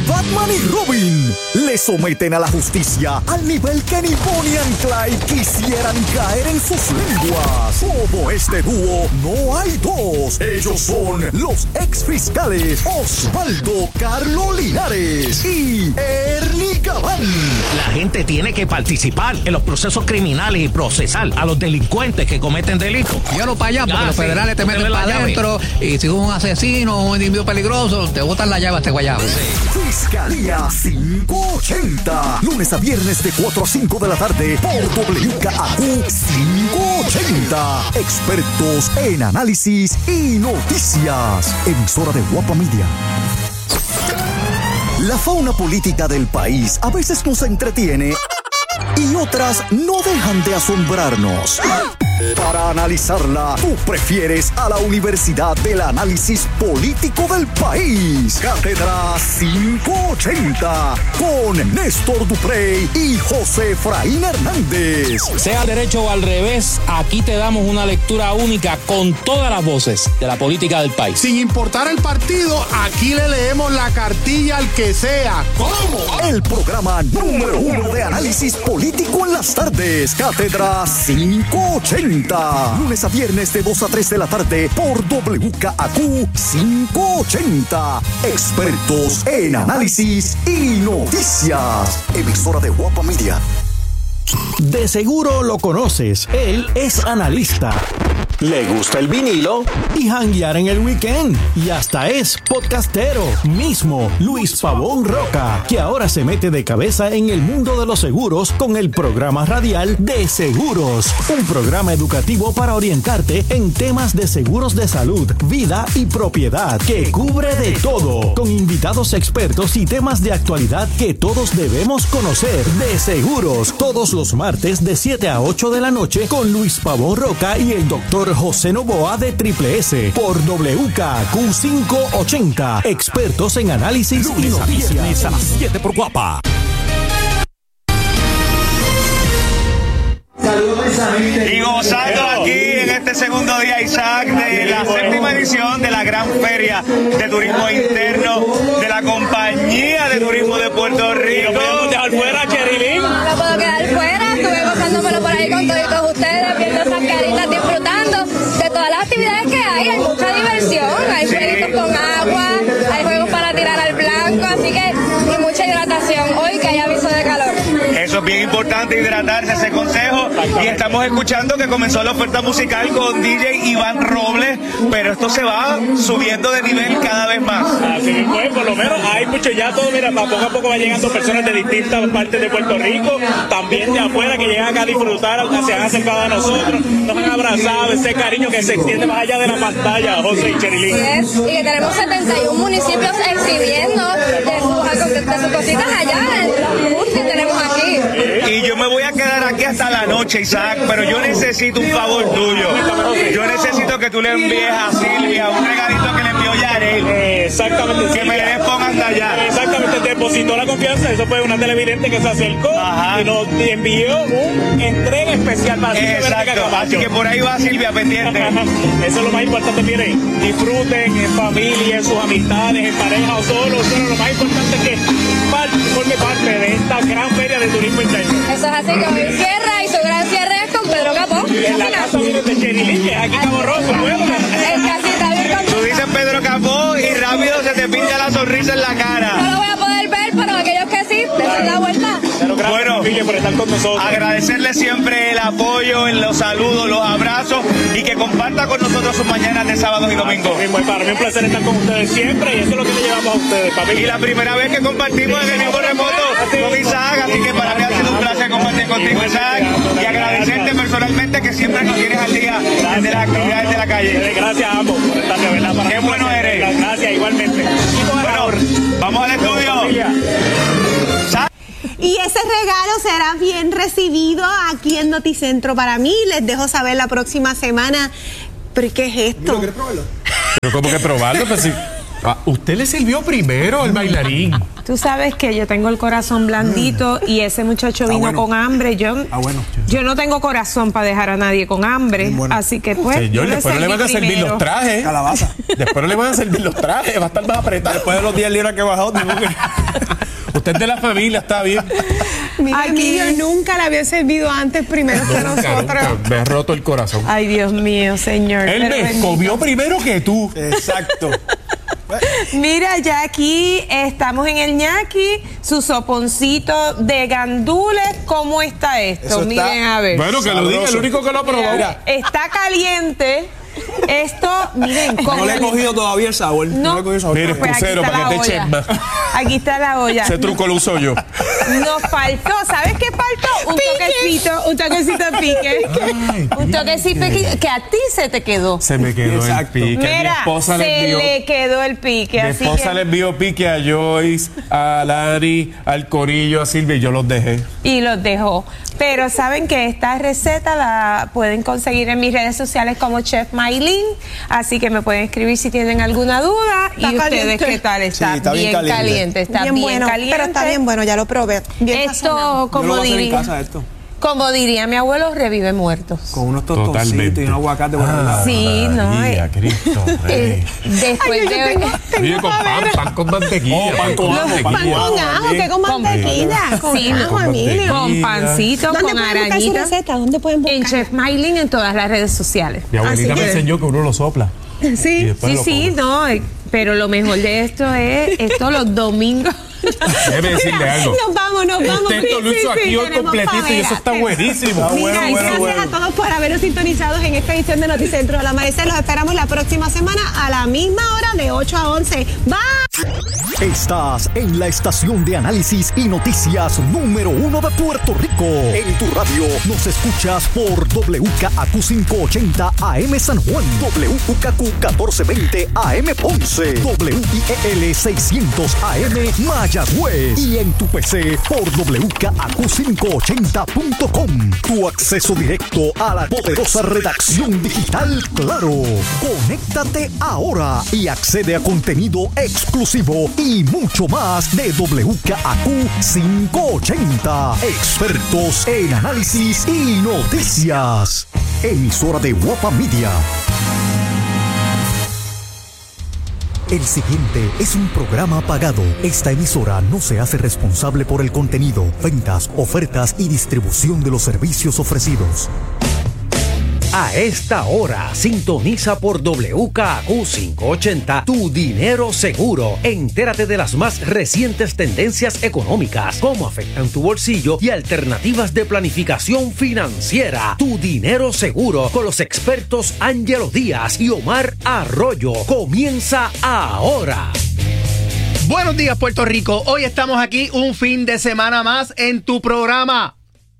Batman y Robin le someten a la justicia al nivel que ni Bonnie and Clyde quisieran caer en sus lenguas. Como este dúo, no hay dos. Ellos son los ex fiscales Osvaldo Carlo Linares y Ernie Gabán. La gente tiene que participar en los procesos criminales y procesar a los delincuentes que cometen delitos. Llévalo para allá, porque los federales te meten para adentro, y si es un asesino o un individuo peligroso, te botan la llave a este guayabo. Fiscalía 580. Lunes a viernes de 4 a 5 de la tarde por WKAQ 580. Expertos en análisis y noticias. Emisora de Guapa Media. La fauna política del país a veces nos entretiene y otras no dejan de asombrarnos. Para analizarla, tú prefieres a la Universidad del Análisis Político del País. Cátedra 580 con Néstor Duprey y José Efraín Hernández. Sea derecho o al revés, aquí te damos una lectura única con todas las voces de la política del país. Sin importar el partido, aquí le leemos la cartilla al que sea. ¿Cómo? El programa número 1 de análisis político en las tardes. Cátedra 580. Lunes a viernes de 2 a 3 de la tarde por WKAQ 580. Expertos en análisis y noticias. Emisora de Guapa Media. De seguro lo conoces. Él es analista. Le gusta el vinilo y janguear en el weekend. Y hasta es podcastero. Mismo Luis Pavón Roca, que ahora se mete de cabeza en el mundo de los seguros con el programa radial De Seguros. Un programa educativo para orientarte en temas de seguros de salud, vida y propiedad, que cubre de todo. Con invitados expertos y temas de actualidad que todos debemos conocer. De Seguros, todos los martes de 7 a 8 de la noche con Luis Pavón Roca y el doctor José Novoa de Triple S por WKAQ 580. Expertos en análisis y noticias. A las 7 por Guapa. Y gozando aquí en este segundo día, Isaac, de la séptima edición de la Gran Feria de Turismo Interno de la Compañía de Turismo de Puerto Rico. ¿No podemos dejar fuera, Cherilyn? No lo puedo quedar fuera, estuve gozándomelo por ahí con todos ustedes, viendo esas caritas, disfrutando de todas las actividades que hay mucha diversión, hay jueguitos con agua, hay juegos para tirar al blanco, así que y mucha hidratación hoy que hay aviso de calor. Eso es bien importante, hidratarse, ese consejo. Y estamos escuchando que comenzó la oferta musical con DJ Iván Robles, pero esto se va subiendo de nivel cada vez más. Así pues, por lo menos hay mucho ya todo, mira, poco a poco van llegando personas de distintas partes de Puerto Rico, también de afuera, que llegan acá a disfrutar, se han acercado a nosotros, nos han abrazado, ese cariño que se extiende más allá de la pantalla, José y Cherilyn. Sí, y que tenemos 71 municipios exhibiendo de sus cositas allá, en los que tenemos aquí. Y yo me voy a quedar aquí hasta la noche, Isaac, pero yo necesito un favor tuyo. Yo necesito que tú le envíes a Silvia un regalito que le envió Yarel. Exactamente. Que me respondan hasta allá. Exactamente, depositó la confianza. Eso fue una televidente que se acercó y nos envió un entrega especial para Silvia. Exacto, así que por ahí va Silvia pendiente. Eso es lo más importante, miren, disfruten en familia, en sus amistades, en pareja o solos, pero lo más importante es que forme parte de esta gran feria de turismo interno. Eso es así, que hoy cierra y su gran cierre es con Pedro Capó. En la casa viene de Cherilyn, que es aquí Cabo Rojo, ¿no? Es casi está bien. Tú dices Pedro Capó y rápido se te pinta la sonrisa en la cara. No lo voy a poder ver, pero aquellos que sí, dense la vuelta. Bueno, por estar con nosotros. Agradecerle siempre el apoyo, los saludos, los abrazos y que comparta con nosotros sus mañanas de sábados y domingos. Para mí un placer estar con ustedes siempre y eso es lo que le llevamos a ustedes, papi. Y la primera vez que compartimos en el mismo remoto con Isaac, así que para mí ha sido un placer compartir contigo, Isaac, y agradecerte personalmente que siempre nos tienes al día desde las actividades de la calle. Gracias a ambos por estar de verdad. Qué bueno eres. Gracias, igualmente. Bueno, vamos al estudio. Y ese regalo será bien recibido aquí en Noticentro para mí. Les dejo saber la próxima semana. ¿Pero qué es esto? ¿Quieres probarlo? ¿Pero cómo que probarlo? Pues sí. Usted le sirvió primero al bailarín. Tú sabes que yo tengo el corazón blandito y ese muchacho vino con hambre. Yo no tengo corazón para dejar a nadie con hambre. Así que pues. Señor, después no le van a servir los trajes. Calabaza. Después no le van a servir los trajes. Va a estar más apretado. Después de los 10 libras que he bajado, usted es de la familia, está bien. Aquí yo nunca le había servido antes primero que nosotros. Nunca. Me ha roto el corazón. Ay, Dios mío, señor. Él me comió primero que tú. Exacto. Mira, ya aquí estamos en el ñaqui, su soponcito de gandules. ¿Cómo está esto? Miren, a ver. Bueno, que lo diga, el único que lo ha probado. Mira, está caliente. Esto, miren, no le he cogido todavía el sabor. No le he cogido el sabor. Mire, excusero, para que te eches más. Aquí está la olla. Ese truco lo uso yo. Nos faltó, ¿sabes qué faltó? Un toquecito de pique. Un toquecito que a ti se te quedó. Se me quedó el pique. Mira, le quedó el pique. Mi esposa le envió pique a Joyce, a Lari, al Corillo, a Silvia, y yo los dejé. Y los dejó. Pero saben que esta receta la pueden conseguir en mis redes sociales como Chef Maylin, así que me pueden escribir si tienen alguna duda. Está y caliente. Ustedes, ¿qué tal? Está, sí, está bien caliente. Está bien bueno, caliente. pero está bien bueno, ya lo probé. Bien esto, como diría mi abuelo, revive muertos. Con unos tostoncitos y un aguacate por el lado. Sí, no. María, Cristo Rey. Después Oye, con pan con mantequilla. Pan con ajo, que con mantequilla. Con ajo, Emilio. Con pancito, con arañita. ¿Dónde pueden buscar? En Chef Maylin en todas las redes sociales. Mi abuelita me enseñó que uno lo sopla. Sí, no. Pero lo mejor de esto es los domingos. Déjeme decirle algo. Nos vamos. Usted lo hizo aquí hoy completito y eso está buenísimo. Mira, gracias a todos por habernos sintonizados en esta edición de Noticentro al Amanecer. Los esperamos la próxima semana a la misma hora de 8 a 11. Bye. Estás en la estación de análisis y noticias número 1 de Puerto Rico. En tu radio nos escuchas por WKAQ 580 AM San Juan, WKQ 1420 AM Ponce, WIEL 600 AM Mayagüez y en tu PC por WKAQ580.com. Tu acceso directo a la poderosa redacción digital Claro. Conéctate ahora y accede a contenido exclusivo y mucho más de WKAQ 580. Expertos en análisis y noticias. Emisora de Guapa Media. El siguiente es un programa pagado. Esta emisora no se hace responsable por el contenido, ventas, ofertas y distribución de los servicios ofrecidos. A esta hora, sintoniza por WKAQ 580 Tu Dinero Seguro. Entérate de las más recientes tendencias económicas, cómo afectan tu bolsillo y alternativas de planificación financiera. Tu Dinero Seguro con los expertos Ángelo Díaz y Omar Arroyo. Comienza ahora. Buenos días, Puerto Rico. Hoy estamos aquí un fin de semana más en tu programa.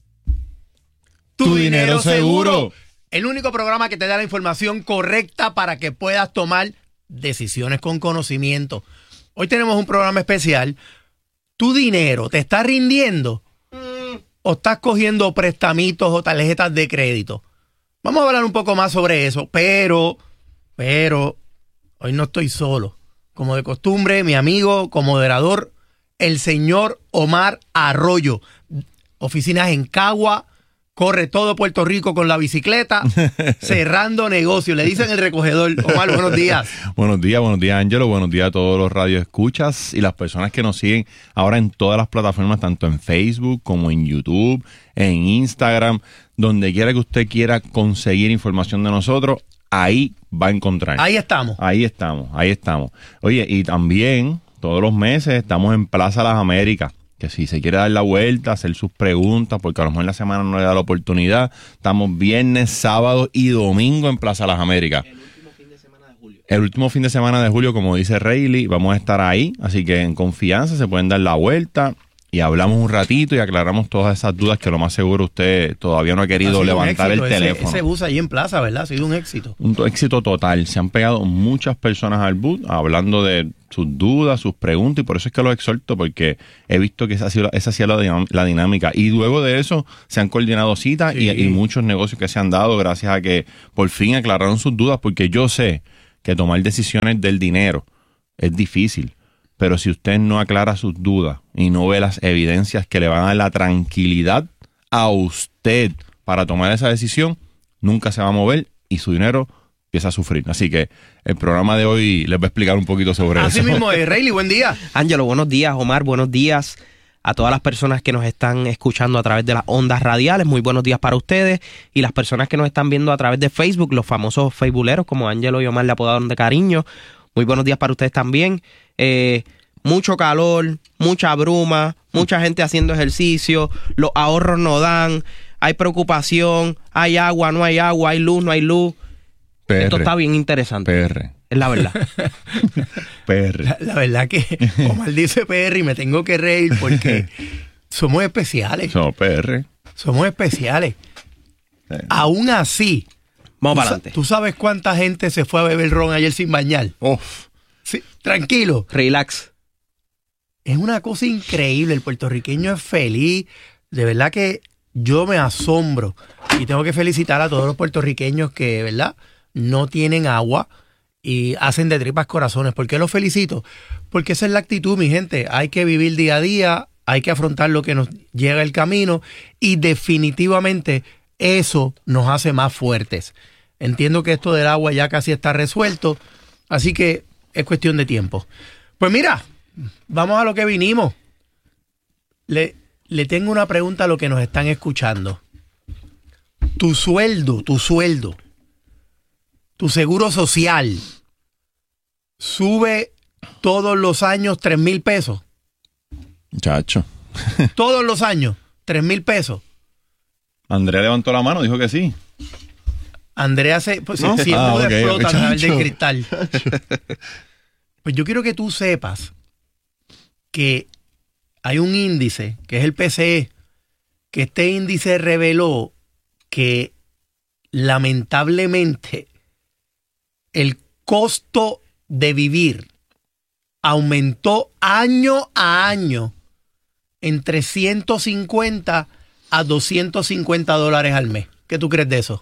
Tu Dinero Seguro. El único programa que te da la información correcta para que puedas tomar decisiones con conocimiento. Hoy tenemos un programa especial. ¿Tu dinero te está rindiendo? ¿O estás cogiendo prestamitos o tarjetas de crédito? Vamos a hablar un poco más sobre eso, pero hoy no estoy solo. Como de costumbre, mi amigo, como moderador, el señor Omar Arroyo. Oficinas en Cagua. Corre todo Puerto Rico con la bicicleta, cerrando negocios. Le dicen el recogedor. Omar, buenos días. Buenos días, Ángelo. Buenos días a todos los radioescuchas y las personas que nos siguen ahora en todas las plataformas, tanto en Facebook como en YouTube, en Instagram, donde quiera que usted quiera conseguir información de nosotros, ahí va a encontrar. Ahí estamos. Oye, y también todos los meses estamos en Plaza Las Américas. Que si se quiere dar la vuelta, hacer sus preguntas, porque a lo mejor en la semana no le da la oportunidad. Estamos viernes, sábado y domingo en Plaza Las Américas. El último fin de semana de julio, como dice Rayleigh, vamos a estar ahí. Así que en confianza se pueden dar la vuelta y hablamos un ratito y aclaramos todas esas dudas que lo más seguro usted todavía no ha querido levantar el teléfono. Ese bus ahí en Plaza, ¿verdad? Ha sido un éxito. Un éxito total. Se han pegado muchas personas al bus hablando de sus dudas, sus preguntas, y por eso es que los exhorto, porque he visto que esa ha sido la dinámica. Y luego de eso se han coordinado citas y muchos negocios que se han dado gracias a que por fin aclararon sus dudas, porque yo sé que tomar decisiones del dinero es difícil. Pero si usted no aclara sus dudas y no ve las evidencias que le van a dar la tranquilidad a usted para tomar esa decisión, nunca se va a mover y su dinero empieza a sufrir. Así que el programa de hoy les va a explicar un poquito sobre eso. Así mismo es. Rayleigh, buen día. Ángelo, buenos días. Omar, buenos días a todas las personas que nos están escuchando a través de las ondas radiales. Muy buenos días para ustedes. Y las personas que nos están viendo a través de Facebook, los famosos facebooleros, como Ángelo y Omar le apodaron de cariño. Muy buenos días para ustedes también. Mucho calor, mucha bruma, mucha gente haciendo ejercicio, los ahorros no dan, hay preocupación, hay agua, no hay agua, hay luz, no hay luz. PR. Esto está bien interesante. PR. Es la verdad. PR. La verdad que Omar dice PR y me tengo que reír porque somos especiales. Somos PR. Somos especiales. Sí. Aún así, vamos para adelante. ¿Tú sabes cuánta gente se fue a beber ron ayer sin bañar? Sí, tranquilo. Relax. Es una cosa increíble. El puertorriqueño es feliz. De verdad que yo me asombro. Y tengo que felicitar a todos los puertorriqueños que, ¿verdad?, no tienen agua y hacen de tripas corazones. ¿Por qué los felicito? Porque esa es la actitud, mi gente. Hay que vivir día a día, hay que afrontar lo que nos llega el camino y definitivamente eso nos hace más fuertes. Entiendo que esto del agua ya casi está resuelto, así que es cuestión de tiempo. Pues mira, vamos a lo que vinimos. Le tengo una pregunta a los que nos están escuchando. Tu sueldo, tu seguro social, sube todos los años 3,000 pesos. Chacho. Todos los años, 3,000 pesos. Andrea levantó la mano, dijo que sí. Andrea se... Pues, ¿no? si explota a través del Chacho. cristal. Pues yo quiero que tú sepas que hay un índice, que es el PCE, que este índice reveló que lamentablemente el costo de vivir aumentó año a año entre 150 a 250 dólares al mes. ¿Qué tú crees de eso?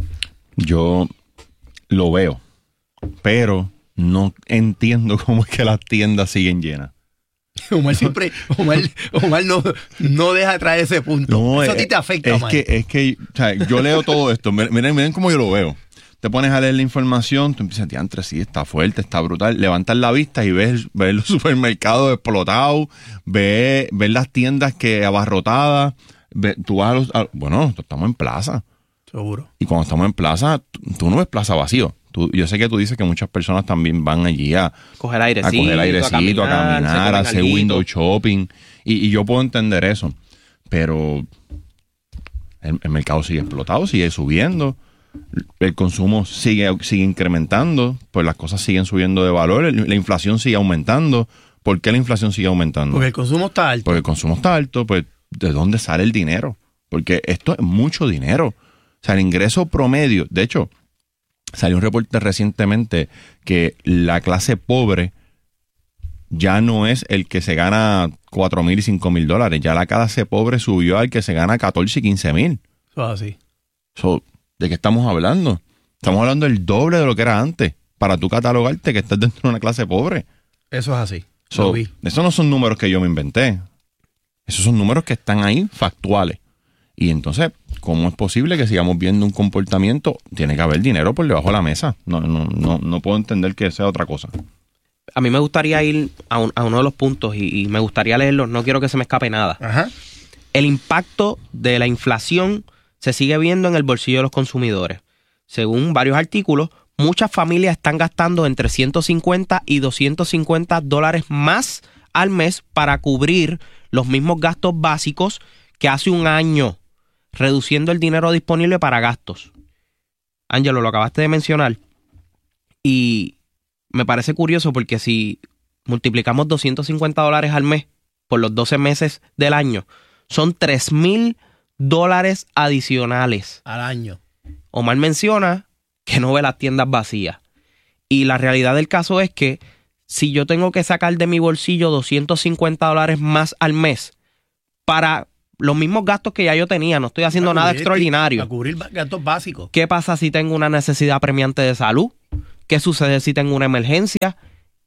Yo lo veo, pero no entiendo cómo es que las tiendas siguen llenas. Omar siempre, Omar no deja traer ese punto. No, eso a ti te afecta, Omar. Es que o sea, yo leo todo esto. Miren cómo yo lo veo. Te pones a leer la información, tú empiezas, diantre, sí, está fuerte, está brutal. Levantas la vista y ves los supermercados explotados, ves las tiendas que abarrotadas. Tú vas bueno, estamos en plaza. Seguro. Y cuando estamos en plaza, tú no ves plaza vacío. Yo sé que tú dices que muchas personas también van allí a coger airecito, a caminar, a hacer window shopping. Y yo puedo entender eso. Pero el mercado sigue explotado, sigue subiendo. El consumo sigue incrementando. Pues las cosas siguen subiendo de valor. La inflación sigue aumentando. ¿Por qué la inflación sigue aumentando? Porque el consumo está alto. Porque el consumo está alto. Pues, ¿de dónde sale el dinero? Porque esto es mucho dinero. O sea, el ingreso promedio, de hecho, salió un reporte recientemente que la clase pobre ya no es el que se gana 4,000 y 5,000 dólares. Ya la clase pobre subió al que se gana 14 y 15,000. Eso es así. ¿De qué estamos hablando? Estamos hablando del doble de lo que era antes para tú catalogarte que estás dentro de una clase pobre. Eso es así. Esos no son números que yo me inventé. Esos son números que están ahí, factuales. Y entonces, ¿cómo es posible que sigamos viendo un comportamiento? Tiene que haber dinero por debajo de la mesa. No puedo entender que sea otra cosa. A mí me gustaría ir a uno de los puntos y me gustaría leerlo. No quiero que se me escape nada. Ajá. El impacto de la inflación se sigue viendo en el bolsillo de los consumidores. Según varios artículos, muchas familias están gastando entre 150 y 250 dólares más al mes para cubrir los mismos gastos básicos que hace un año, reduciendo el dinero disponible para gastos. Ángelo, lo acabaste de mencionar. Y me parece curioso porque si multiplicamos 250 dólares al mes por los 12 meses del año, son 3,000 dólares adicionales. Al año. Omar menciona que no ve las tiendas vacías. Y la realidad del caso es que si yo tengo que sacar de mi bolsillo 250 dólares más al mes para los mismos gastos que ya yo tenía, no estoy haciendo nada extraordinario. Para cubrir gastos básicos. ¿Qué pasa si tengo una necesidad apremiante de salud? ¿Qué sucede si tengo una emergencia?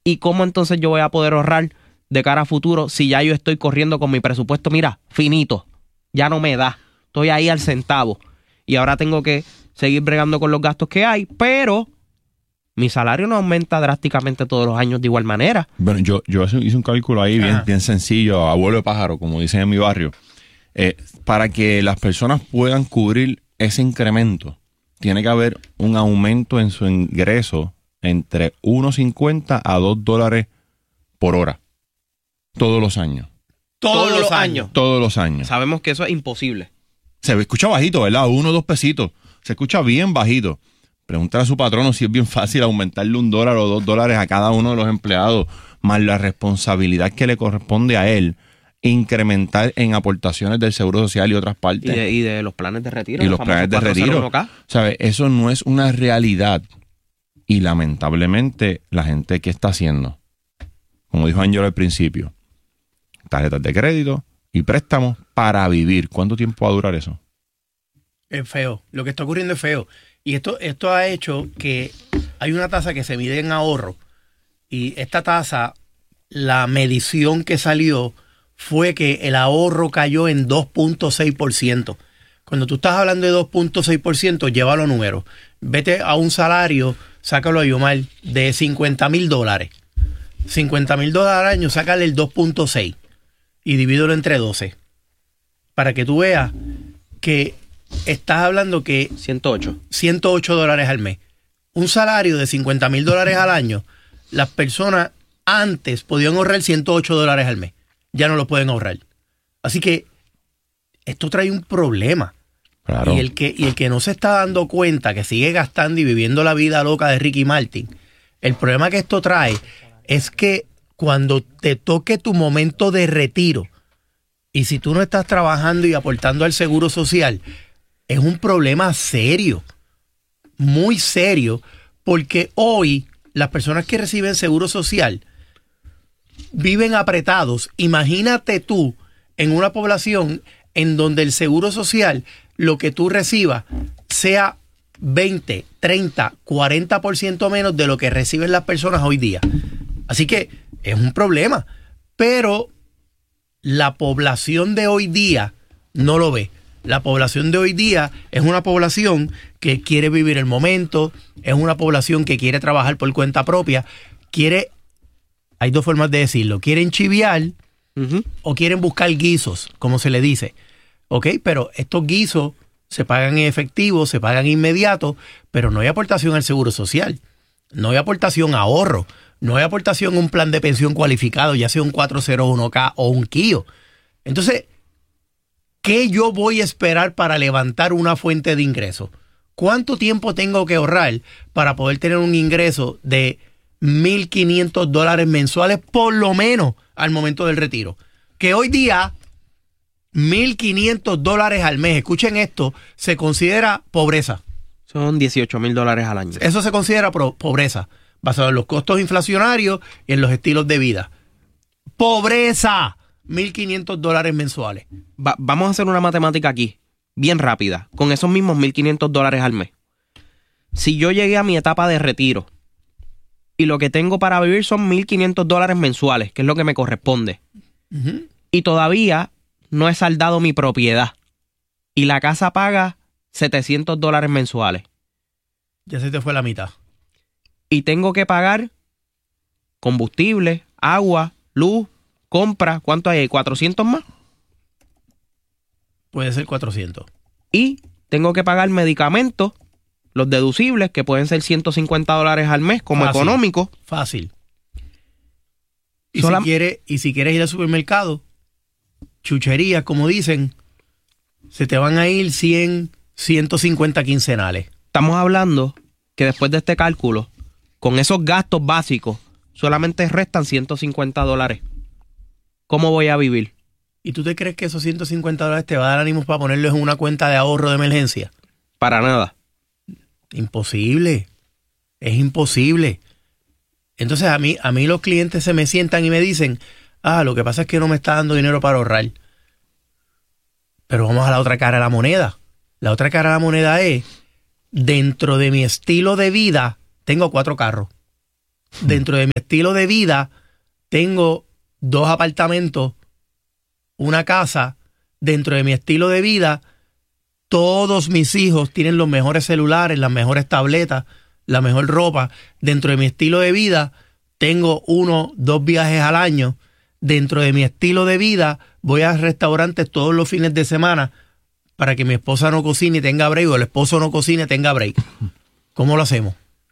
¿Y cómo entonces yo voy a poder ahorrar de cara a futuro si ya yo estoy corriendo con mi presupuesto, mira, finito, ya no me da, estoy ahí al centavo y ahora tengo que seguir bregando con los gastos que hay, pero mi salario no aumenta drásticamente todos los años de igual manera? Bueno, yo hice un cálculo ahí bien sencillo, abuelo de pájaro, como dicen en mi barrio. Para que las personas puedan cubrir ese incremento, tiene que haber un aumento en su ingreso entre $1.50 a $2 por hora. Todos los años. Todos los años. Todos los años. Sabemos que eso es imposible. Se escucha bajito, ¿verdad? 1 o 2 pesitos. Se escucha bien bajito. Pregúntale a su patrono si es bien fácil aumentarle $1 o $2 a cada uno de los empleados, más la responsabilidad que le corresponde a él incrementar en aportaciones del Seguro Social y otras partes. Y de los planes de retiro. Y los planes de retiro. ¿Sabe? Eso no es una realidad. Y lamentablemente, la gente, ¿qué está haciendo? Como dijo Ángel al principio, tarjetas de crédito y préstamos para vivir. ¿Cuánto tiempo va a durar eso? Es feo. Lo que está ocurriendo es feo. Y esto ha hecho que hay una tasa que se mide en ahorro. Y esta tasa, la medición que salió fue que el ahorro cayó en 2.6%. Cuando tú estás hablando de 2.6%, llévalo a números. Vete a un salario, sácalo a Yomar, de $50,000. $50,000 al año, sácale el 2.6 y divídelo entre 12. Para que tú veas que estás hablando que $108 al mes. Un salario de $50,000 al año, las personas antes podían ahorrar $108 al mes. Ya no lo pueden ahorrar. Así que esto trae un problema. Claro. Y el que no se está dando cuenta, que sigue gastando y viviendo la vida loca de Ricky Martin, el problema que esto trae es que cuando te toque tu momento de retiro, y si tú no estás trabajando y aportando al Seguro Social, es un problema serio, muy serio, porque hoy las personas que reciben Seguro Social viven apretados. Imagínate tú en una población en donde el Seguro Social, lo que tú recibas, sea 20, 30, 40% menos de lo que reciben las personas hoy día. Así que es un problema. Pero la población de hoy día no lo ve. La población de hoy día es una población que quiere vivir el momento, es una población que quiere trabajar por cuenta propia, hay dos formas de decirlo, quieren chiviar o quieren buscar guisos, como se le dice. ¿Ok? Pero estos guisos se pagan en efectivo, se pagan inmediato, pero no hay aportación al Seguro Social, no hay aportación a ahorro, no hay aportación a un plan de pensión cualificado, ya sea un 401k o un KIO. Entonces, ¿qué yo voy a esperar para levantar una fuente de ingreso? ¿Cuánto tiempo tengo que ahorrar para poder tener un ingreso de $1,500 mensuales por lo menos al momento del retiro? Que hoy día $1,500 al mes, escuchen esto, se considera pobreza. Son $18,000 al año. Eso se considera pobreza, basado en los costos inflacionarios y en los estilos de vida. ¡Pobreza! $1,500 mensuales. Vamos a hacer una matemática aquí, bien rápida, con esos mismos $1,500 al mes. Si yo llegué a mi etapa de retiro y lo que tengo para vivir son $1,500 mensuales, que es lo que me corresponde, y todavía no he saldado mi propiedad, y la casa paga $700 mensuales. Ya se te fue la mitad. Y tengo que pagar combustible, agua, luz, compra. ¿Cuánto hay ahí? ¿400 más? Puede ser 400. Y tengo que pagar medicamentos, los deducibles, que pueden ser $150 al mes como fácil, económico. Fácil. Y si quieres ir al supermercado, chucherías, como dicen, se te van a ir 100, 150 quincenales. Estamos hablando que después de este cálculo, con esos gastos básicos, solamente restan $150. ¿Cómo voy a vivir? ¿Y tú te crees que esos $150 te va a dar ánimos para ponerlos en una cuenta de ahorro de emergencia? Para nada. Imposible. Es imposible. Entonces a mí los clientes se me sientan y me dicen, lo que pasa es que no me está dando dinero para ahorrar. Pero vamos a la otra cara de la moneda. La otra cara de la moneda es, dentro de mi estilo de vida, tengo 4 carros. Dentro de mi estilo de vida, tengo 2 apartamentos, una casa. Dentro de mi estilo de vida, todos mis hijos tienen los mejores celulares, las mejores tabletas, la mejor ropa. Dentro de mi estilo de vida, tengo 1, 2 viajes al año. Dentro de mi estilo de vida, voy a restaurantes todos los fines de semana para que mi esposa no cocine y tenga break, o el esposo no cocine y tenga break. ¿Cómo lo hacemos?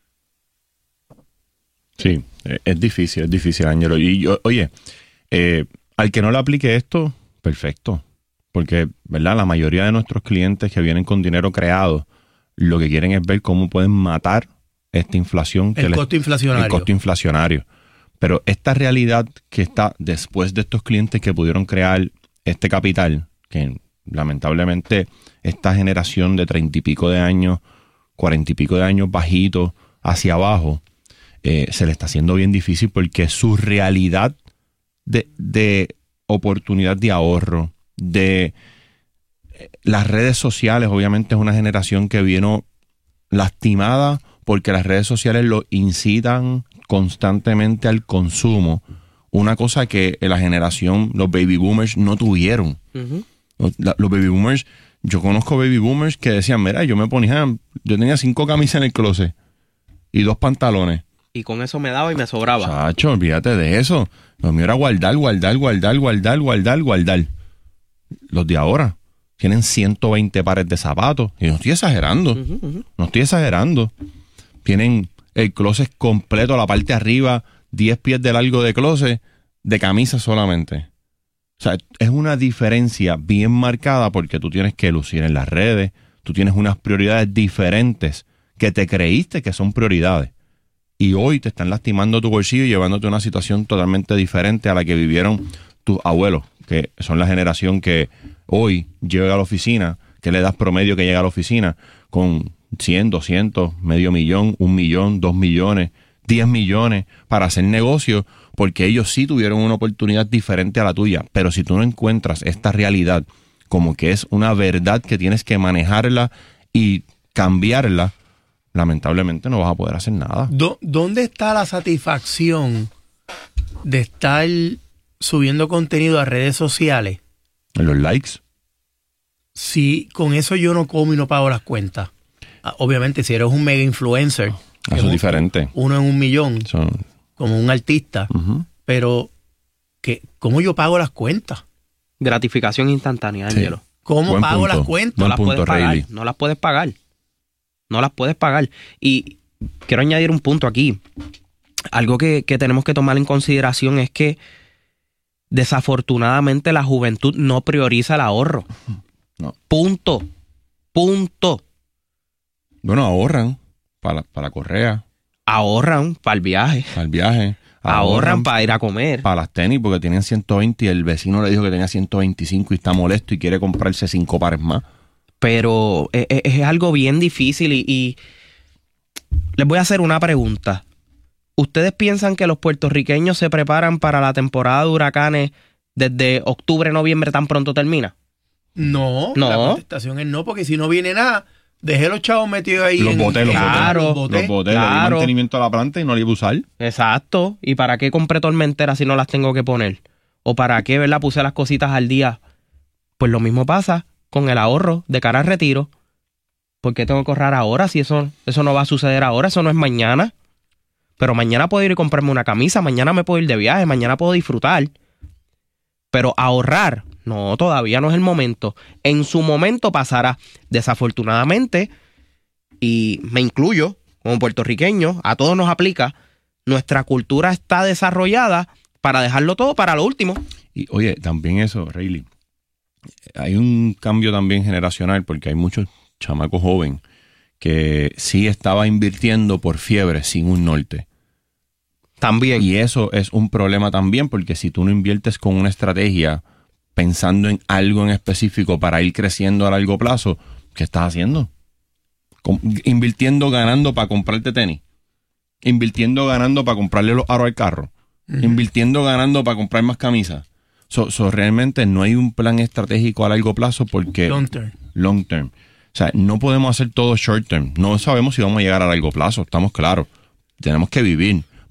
Sí, es difícil, Ángelo. Y oye, al que no le aplique esto, perfecto. Porque, ¿verdad? La mayoría de nuestros clientes que vienen con dinero creado, lo que quieren es ver cómo pueden matar esta inflación. El costo inflacionario. El costo inflacionario. Pero esta realidad que está después de estos clientes que pudieron crear este capital, que lamentablemente esta generación de 30 y pico de años, 40 y pico de años bajito hacia abajo, se le está haciendo bien difícil porque su realidad de oportunidad de ahorro, de las redes sociales, obviamente es una generación que vino lastimada porque las redes sociales lo incitan constantemente al consumo, una cosa que la generación, los baby boomers no tuvieron. Los baby boomers, yo conozco baby boomers que decían, mira, yo tenía 5 camisas en el closet y 2 pantalones. Y con eso me daba y me sobraba. Chacho, olvídate de eso. Lo mío era guardar. Los de ahora tienen 120 pares de zapatos. Y no estoy exagerando. No estoy exagerando. Tienen el closet completo, la parte de arriba, 10 pies de largo de closet, de camisa solamente. O sea, es una diferencia bien marcada porque tú tienes que lucir en las redes, tú tienes unas prioridades diferentes que te creíste que son prioridades. Y hoy te están lastimando tu bolsillo y llevándote a una situación totalmente diferente a la que vivieron tus abuelos, que son la generación que hoy llega a la oficina, que le das promedio que llega a la oficina con 100, 200, $500,000, $1 millón, $2 millones, $10 millones para hacer negocio, porque ellos sí tuvieron una oportunidad diferente a la tuya. Pero si tú no encuentras esta realidad como que es una verdad que tienes que manejarla y cambiarla, lamentablemente no vas a poder hacer nada. ¿Dónde está la satisfacción de estar subiendo contenido a redes sociales? En los likes. Sí, con eso yo no como y no pago las cuentas. Obviamente, si eres un mega influencer, eso es diferente. 1 en 1 millón, como un artista, pero ¿cómo yo pago las cuentas? Gratificación instantánea, Ángelo. Sí. ¿Cómo pago las cuentas? No las puedes pagar. No las puedes pagar. No las puedes pagar. Y quiero añadir un punto aquí. Algo que tenemos que tomar en consideración es que desafortunadamente la juventud no prioriza el ahorro. No. Punto. Bueno, ahorran para la correa. Ahorran para el viaje. Para el viaje. Ahorran para ir a comer. Para las tenis, porque tenían 120 y el vecino le dijo que tenía 125 y está molesto y quiere comprarse 5 pares más. Pero es algo bien difícil y les voy a hacer una pregunta. ¿Ustedes piensan que los puertorriqueños se preparan para la temporada de huracanes desde octubre, noviembre tan pronto termina? No. La contestación es no, porque si no viene nada, dejé los chavos metidos ahí. Los boté. Le di Claro. mantenimiento a la planta y no la iba a usar. Exacto. ¿Y para qué compré tormenteras si no las tengo que poner? ¿O para qué, verdad, puse las cositas al día? Pues lo mismo pasa con el ahorro de cara al retiro. ¿Por qué tengo que ahorrar ahora si eso no va a suceder ahora? Eso no es mañana. Pero mañana puedo ir y comprarme una camisa, mañana me puedo ir de viaje, mañana puedo disfrutar. Pero ahorrar, no, todavía no es el momento. En su momento pasará. Desafortunadamente, y me incluyo como puertorriqueño, a todos nos aplica, nuestra cultura está desarrollada para dejarlo todo para lo último. Y oye, también eso, Rayleigh, hay un cambio también generacional porque hay muchos chamacos jóvenes que sí estaba invirtiendo por fiebre sin un norte. También. Y eso es un problema también porque si tú no inviertes con una estrategia pensando en algo en específico para ir creciendo a largo plazo, ¿qué estás haciendo? Invirtiendo, ganando para comprarte tenis. Invirtiendo, ganando para comprarle los aros al carro. Invirtiendo, ganando para comprar más camisas. Realmente no hay un plan estratégico a largo plazo porque... Long term. O sea, no podemos hacer todo short term. No sabemos si vamos a llegar a largo plazo, estamos claros. Tenemos que vivir.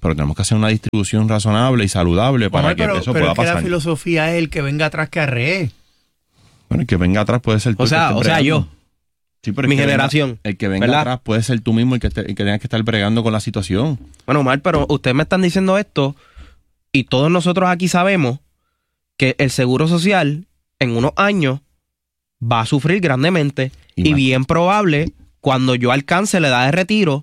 pero tenemos que hacer una distribución razonable y saludable para que eso pueda pero pasar. la filosofía es el que venga atrás que arree. Bueno, el que venga atrás puede ser tú. O sea, yo. Sí, pero Mi generación. El que venga atrás puede ser tú mismo el que tenga que estar bregando con la situación. Bueno, Omar, pero ustedes me están diciendo esto y todos nosotros aquí sabemos que el Seguro Social en unos años va a sufrir grandemente y bien probable cuando yo alcance la edad de retiro